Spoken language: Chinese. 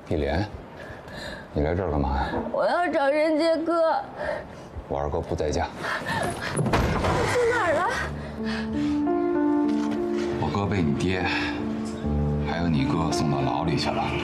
碧莲，你来这儿干嘛呀？ 我要找任杰哥。 我二哥不在家。 去哪儿了？ 我哥被你爹，还有你哥送到牢里去了。